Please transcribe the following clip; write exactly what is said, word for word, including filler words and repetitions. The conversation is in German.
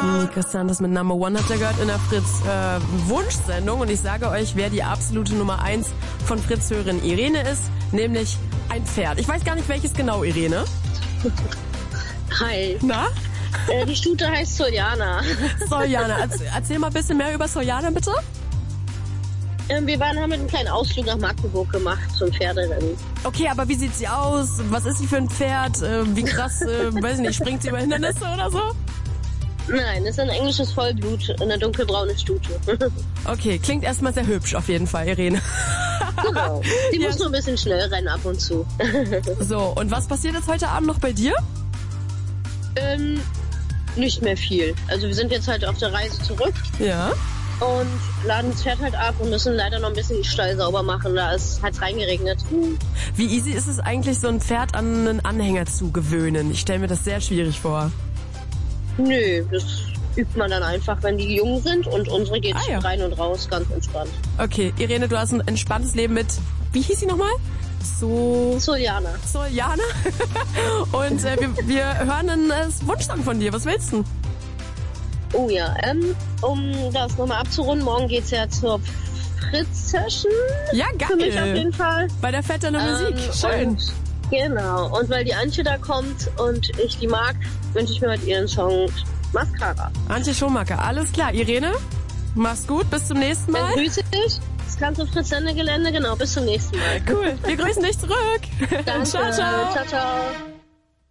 Mika Sanders mit Number One hat er gehört in der Fritz äh, Wunschsendung. Und ich sage euch, wer die absolute Nummer eins von Fritz-Hörerin Irene ist, nämlich ein Pferd. Ich weiß gar nicht, welches genau, Irene. Hi. Na? Äh, die Stute heißt Soljana. Soljana. Erzähl, erzähl mal ein bisschen mehr über Soljana, bitte. Ähm, wir waren, haben einen kleinen Ausflug nach Magdeburg gemacht zum Pferderennen. Okay, aber wie sieht sie aus? Was ist sie für ein Pferd? Äh, wie krass, äh, weiß ich nicht, springt sie über Hindernisse oder so? Nein, das ist ein englisches Vollblut, eine dunkelbraune Stute. Okay, klingt erstmal sehr hübsch auf jeden Fall, Irene. Genau. Die Ja. muss nur ein bisschen schnell rennen ab und zu. So, und was passiert jetzt heute Abend noch bei dir? ähm, nicht mehr viel. Also wir sind jetzt halt auf der Reise zurück Ja. und laden das Pferd halt ab und müssen leider noch ein bisschen den Stall sauber machen. Da ist hat's reingeregnet. Wie easy ist es eigentlich, so ein Pferd an einen Anhänger zu gewöhnen? Ich stelle mir das sehr schwierig vor. Nö, das übt man dann einfach, wenn die jung sind und unsere geht Ah, ja. rein und raus, ganz entspannt. Okay, Irene, du hast ein entspanntes Leben mit, wie hieß sie nochmal? So... Soljana. Soljana. Und äh, wir, wir hören einen äh, Wunschsong von dir. Was willst du? Oh ja, ähm, um das nochmal abzurunden, morgen geht's ja zur Fritz-Session. Ja, Für mich auf geil. jeden Fall. Bei der Fête de la Musik. Ähm, Schön. Und, genau, und weil die Antje da kommt und ich die mag, wünsche ich mir halt ihren Song Mascara. Antje Schumacher. Alles klar. Irene, mach's gut. Bis zum nächsten Dann Mal. grüße dich. Das ganze Fritz-Sendegelände, genau, bis zum nächsten Mal. Cool. Wir grüßen dich zurück. Danke. Ciao, ciao. Ciao, ciao.